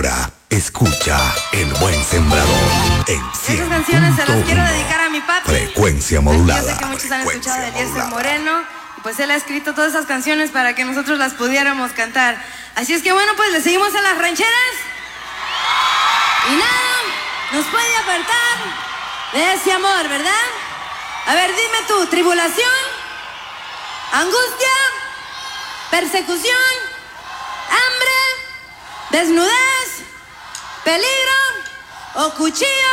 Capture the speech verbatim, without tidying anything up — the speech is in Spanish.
Ahora, escucha El Buen Sembrador en cien Esas canciones se las quiero punto uno. dedicar a mi papi. Frecuencia Yo modulada. sé que muchos han Frecuencia escuchado de Eliezer modulada. Moreno. Y pues él ha escrito todas esas canciones para que nosotros las pudiéramos cantar. Así es que bueno, pues le seguimos a las rancheras. Y nada nos puede apartar de ese amor, ¿verdad? A ver, dime tú, tribulación, angustia, persecución, hambre, desnudez, peligro o cuchillo.